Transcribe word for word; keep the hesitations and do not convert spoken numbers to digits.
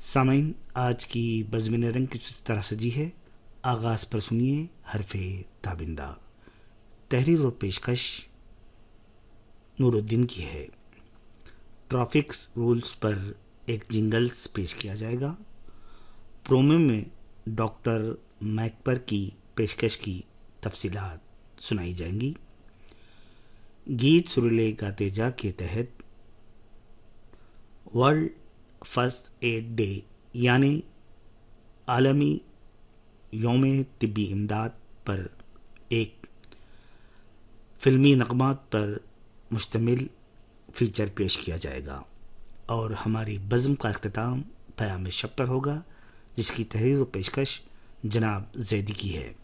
सामीन, आज की बज़्म रंग किस तरह सजी है। आगाज़ पर सुनिए हरफ़े ताबिंदा। तहरीर और पेशकश नूरुद्दीन की है। ट्रैफिक रूल्स पर एक जिंगल्स पेश किया जाएगा। प्रोमो में डॉक्टर मैकपर की पेशकश की तफसीलात सुनाई जाएंगी। गीत सुरीले गाते जा के तहत वर्ल्ड फर्स्ट एड डे यानी आलमी यौम तिब्बी इमदाद पर एक फिल्मी नगमात पर मुश्तमिल फीचर पेश किया जाएगा और हमारी बज़्म का इख्तिताम क़याम शब पर होगा, जिसकी तहरीर और पेशकश जनाब जैदी की है।